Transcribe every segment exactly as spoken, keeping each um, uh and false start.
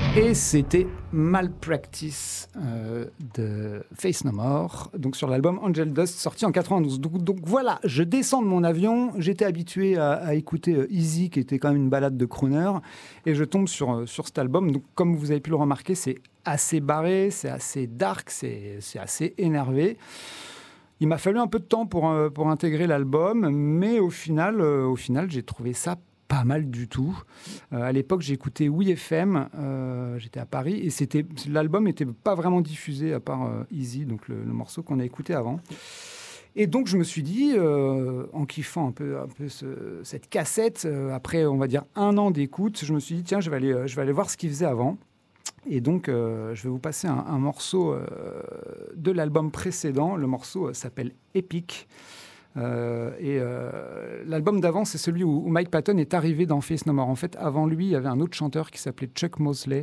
Et c'était Malpractice euh, de Faith No More, donc sur l'album Angel Dust, sorti en quatre-vingt-douze. Donc, donc voilà, je descends de mon avion, j'étais habitué à, à écouter euh, Easy, qui était quand même une balade de crooner, et je tombe sur, euh, sur cet album. Donc comme vous avez pu le remarquer, c'est assez barré, c'est assez dark, c'est, c'est assez énervé. Il m'a fallu un peu de temps pour, euh, pour intégrer l'album, mais au final, euh, au final, j'ai trouvé ça pas mal du tout. Euh, à l'époque, j'ai écouté Oui F M, euh, j'étais à Paris, et c'était, l'album n'était pas vraiment diffusé, à part euh, Easy, donc le, le morceau qu'on a écouté avant. Et donc, je me suis dit, euh, en kiffant un peu, un peu ce, cette cassette, euh, après, on va dire, un an d'écoute, je me suis dit, tiens, je vais aller, je vais aller voir ce qu'il faisait avant. Et donc, euh, je vais vous passer un, un morceau euh, de l'album précédent. Le morceau euh, s'appelle Epic. Euh, et euh, l'album d'avant, c'est celui où, où Mike Patton est arrivé dans Faith No More. En fait, avant lui, il y avait un autre chanteur qui s'appelait Chuck Mosley,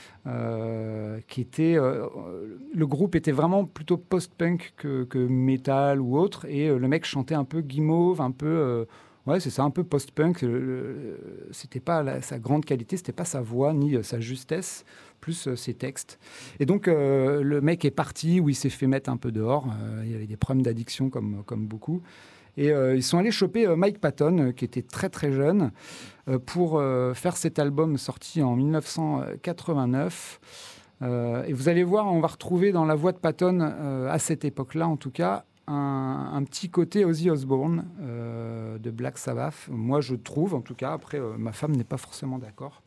euh, qui était... Euh, le groupe était vraiment plutôt post-punk que, que metal ou autre, et euh, le mec chantait un peu guimauve, un peu... Euh, ouais, c'est ça, un peu post-punk. Le, le, c'était pas la, sa grande qualité, c'était pas sa voix ni euh, sa justesse, plus euh, ses textes. Et donc, euh, le mec est parti, où il s'est fait mettre un peu dehors. Euh, il y avait des problèmes d'addiction, comme, comme beaucoup. Et euh, ils sont allés choper euh, Mike Patton, euh, qui était très très jeune, euh, pour euh, faire cet album sorti en dix-neuf cent quatre-vingt-neuf. Euh, et vous allez voir, on va retrouver dans la voix de Patton, euh, à cette époque-là en tout cas, un, un petit côté Ozzy Osbourne euh, de Black Sabbath. Moi, je trouve, en tout cas. Après, euh, ma femme n'est pas forcément d'accord.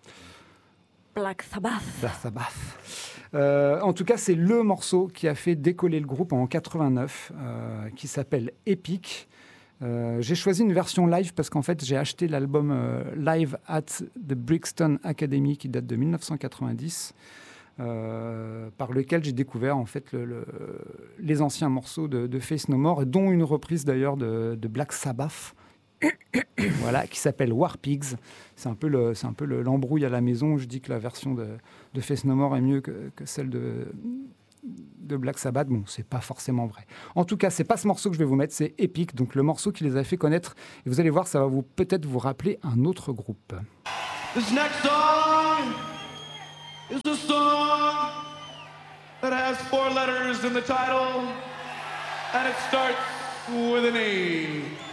Black Sabbath. Black Sabbath. Euh, en tout cas, c'est le morceau qui a fait décoller le groupe en quatre-vingt-neuf, euh, qui s'appelle Epic. Euh, j'ai choisi une version live parce qu'en fait, j'ai acheté l'album euh, Live at the Brixton Academy qui date de dix-neuf cent quatre-vingt-dix. Euh, par lequel j'ai découvert en fait le, le, les anciens morceaux de, de Faith No More, dont une reprise d'ailleurs de, de Black Sabbath, voilà, qui s'appelle War Pigs. C'est un peu, le, c'est un peu le, l'embrouille à la maison. Je dis que la version de, de Faith No More est mieux que, que celle de, de Black Sabbath. Bon, c'est pas forcément vrai. En tout cas, c'est pas ce morceau que je vais vous mettre, c'est Epic, donc le morceau qui les a fait connaître. Et vous allez voir, ça va vous peut-être vous rappeler un autre groupe. This next song is a song that has four letters in the title, and it starts with an A.